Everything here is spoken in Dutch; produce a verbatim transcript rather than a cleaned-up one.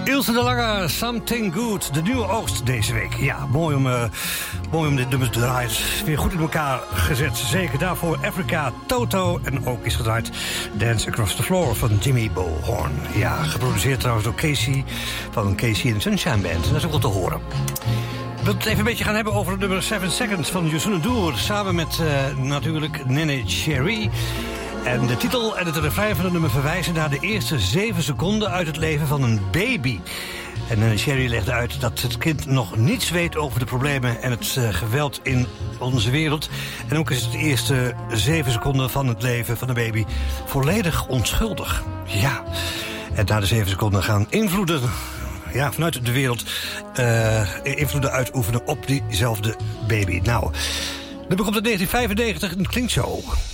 Ilse de Lange, Something Good. De nieuwe oogst deze week. Ja, mooi om, uh, mooi om dit nummer te draaien. Weer goed in elkaar gezet. Zeker daarvoor Africa, Toto. En ook is gedraaid Dance Across the Floor van Jimmy Bullhorn. Ja, geproduceerd trouwens door Casey van Casey and Sunshine Band. En dat is ook wel te horen. Ik wil het even een beetje gaan hebben over het nummer Seven Seconds van Youssou N'Dour. Samen met uh, natuurlijk Nene Cherry. En de titel en het refrein van het nummer verwijzen naar de eerste zeven seconden uit het leven van een baby. En uh, Sherry legde uit dat het kind nog niets weet over de problemen en het uh, geweld in onze wereld. En ook is het de eerste zeven seconden van het leven van de baby volledig onschuldig. Ja, en na de zeven seconden gaan invloeden, ja, vanuit de wereld uh, invloeden uitoefenen op diezelfde baby. Nou, dat begon in negentien vijfennegentig en het klinkt zo.